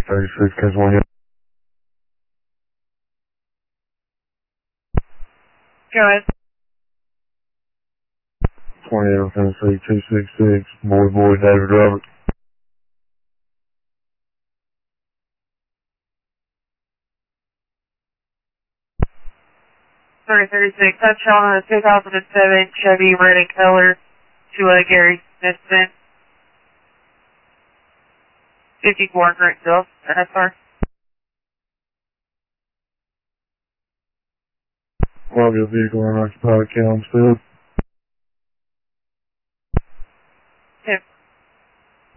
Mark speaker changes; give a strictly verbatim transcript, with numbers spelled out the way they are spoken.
Speaker 1: thirty-six, cause one.
Speaker 2: Go ahead.
Speaker 1: twenty-eight, Tennessee, two six six, boy, boy, David Robert.
Speaker 2: thirty thirty-six, that's showing a two thousand seven Chevy red in color to uh, Gary Smithson. fifty-four Greenville, N S R.
Speaker 1: Love your vehicle unoccupied, Chelmsford.